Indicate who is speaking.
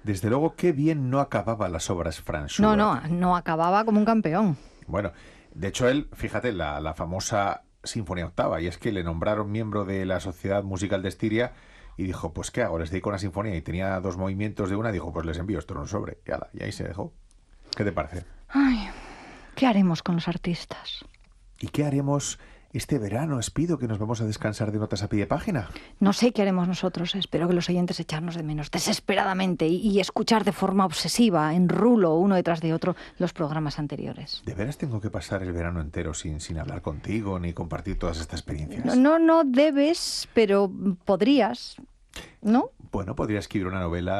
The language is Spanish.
Speaker 1: Desde luego, qué bien no acababa las obras Franz
Speaker 2: No,
Speaker 1: Schubert.
Speaker 2: no acababa como un campeón.
Speaker 1: Bueno, de hecho él, fíjate, la famosa Sinfonía Octava, y es que le nombraron miembro de la Sociedad Musical de Estiria y dijo, pues ¿qué hago? Les dedico una sinfonía y tenía 2 movimientos de una, dijo, pues les envío esto en un sobre. Y, ala, y ahí se dejó. ¿Qué te parece?
Speaker 2: Ay, ¿qué haremos con los artistas?
Speaker 1: ¿Y qué haremos este verano? Os pido que nos vamos a descansar de notas a pie de página.
Speaker 2: No sé qué haremos nosotros. Espero que los oyentes echarnos de menos desesperadamente y escuchar de forma obsesiva, en rulo, uno detrás de otro, los programas anteriores.
Speaker 1: ¿De veras tengo que pasar el verano entero sin hablar contigo ni compartir todas estas experiencias?
Speaker 2: No debes, pero podrías, ¿no?
Speaker 1: Bueno, podría escribir una novela